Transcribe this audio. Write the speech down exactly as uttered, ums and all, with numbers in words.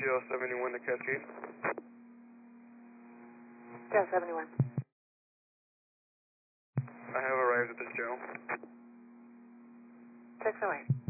Joe seventy-one to Cascade. Joe seventy-one. I have arrived at this Joe. Six away.